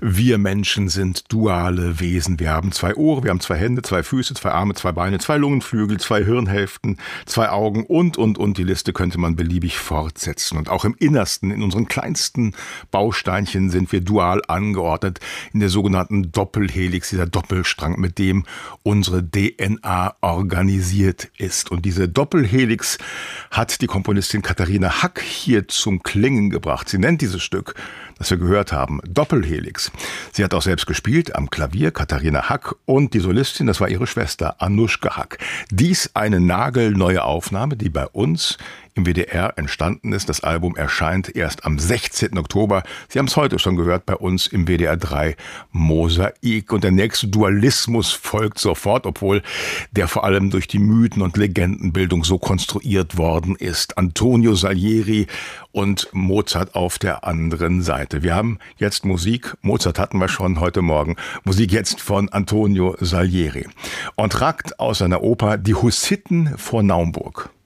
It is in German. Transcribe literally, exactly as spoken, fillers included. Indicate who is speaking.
Speaker 1: Wir Menschen sind duale Wesen. Wir haben zwei Ohren, wir haben zwei Hände, zwei Füße, zwei Arme, zwei Beine, zwei Lungenflügel, zwei Hirnhälften, zwei Augen und, und, und. Die Liste könnte man beliebig fortsetzen. Und auch im Innersten, in unseren kleinsten Bausteinchen sind wir dual angeordnet in der sogenannten Doppelhelix, dieser Doppelstrang, mit dem unsere D N A organisiert ist. Und diese Doppelhelix hat die Komponistin Katharina Hack hier zum Klingen gebracht. Sie nennt dieses Stück, das wir gehört haben, Doppelhelix. Sie hat auch selbst gespielt am Klavier, Katharina Hack, und die Solistin, das war ihre Schwester Anuschka Hack. Dies eine nagelneue Aufnahme, die bei uns im W D R entstanden ist. Das Album erscheint erst am sechzehnten Oktober. Sie haben es heute schon gehört bei uns im W D R drei Mosaik. Und der nächste Dualismus folgt sofort, obwohl der vor allem durch die Mythen- und Legendenbildung so konstruiert worden ist. Antonio Salieri und Mozart auf der anderen Seite. Wir haben jetzt Musik, Mozart hatten wir schon heute Morgen, Musik jetzt von Antonio Salieri. Entrakt aus seiner Oper Die Hussiten vor Naumburg.